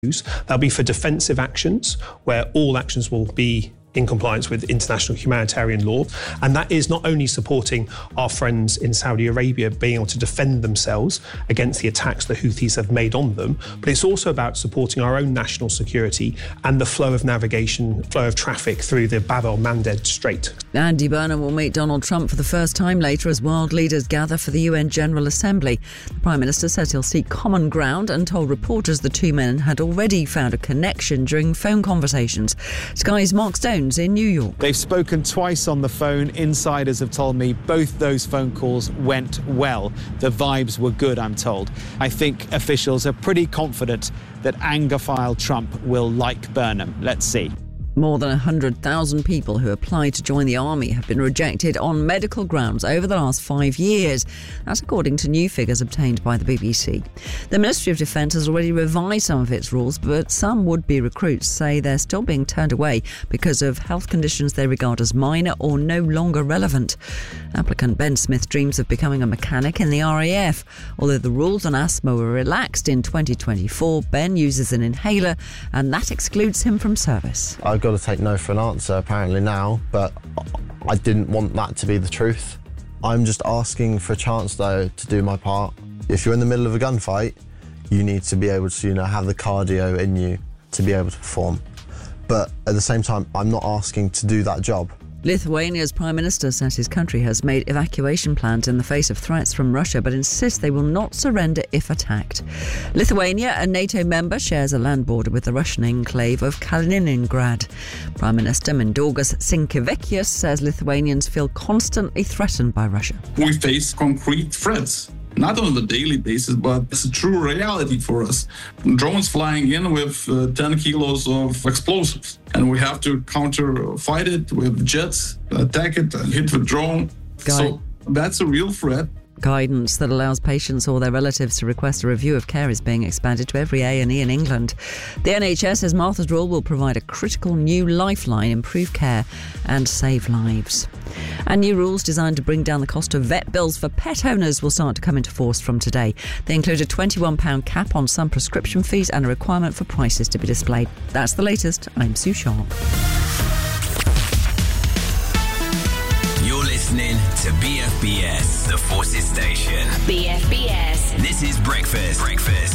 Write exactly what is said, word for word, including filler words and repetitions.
They'll be for defensive actions, where all actions will be in compliance with international humanitarian law. And that is not only supporting our friends in Saudi Arabia being able to defend themselves against the attacks the Houthis have made on them, but it's also about supporting our own national security and the flow of navigation, flow of traffic through the Bab el-Mandeb Strait. Andy Burnham will meet Donald Trump for the first time later as world leaders gather for the U N General Assembly. The Prime Minister says he'll seek common ground and told reporters the two men had already found a connection during phone conversations. Sky's Mark Stone in New York. They've spoken twice on the phone. Insiders have told me both those phone calls went well. The vibes were good, I'm told. I think officials are pretty confident that Anglophile Trump will like Burnham. Let's see. More than one hundred thousand people who applied to join the army have been rejected on medical grounds over the last five years. That's according to new figures obtained by the B B C. The Ministry of Defence has already revised some of its rules, but some would-be recruits say they're still being turned away because of health conditions they regard as minor or no longer relevant. Applicant Ben Smith dreams of becoming a mechanic in the R A F. Although the rules on asthma were relaxed in twenty twenty-four, Ben uses an inhaler and that excludes him from service. I've got to take no for an answer apparently now, but I didn't want that to be the truth. I'm just asking for a chance though to do my part. If you're in the middle of a gunfight, you need to be able to, you know, have the cardio in you to be able to perform. But at the same time, I'm not asking to do that job. Lithuania's Prime Minister says his country has made evacuation plans in the face of threats from Russia, but insists they will not surrender if attacked. Lithuania, a NATO member, shares a land border with the Russian enclave of Kaliningrad. Prime Minister Mindaugas Sinkevičius says Lithuanians feel constantly threatened by Russia. We face concrete threats. Not on a daily basis, but it's a true reality for us. Drones flying in with uh, ten kilos of explosives. And we have to counter fight it with jets, attack it, and hit the drone. Guy. So that's a real threat. Guidance that allows patients or their relatives to request a review of care is being expanded to every A and E in England. The N H S says Martha's Rule will provide a critical new lifeline, improve care and save lives. And new rules designed to bring down the cost of vet bills for pet owners will start to come into force from today. They include a twenty-one pounds cap on some prescription fees and a requirement for prices to be displayed. That's the latest. I'm Sue Sharp. You're listening to B F B S, the Forces Station. B F B S. This is Breakfast. Breakfast.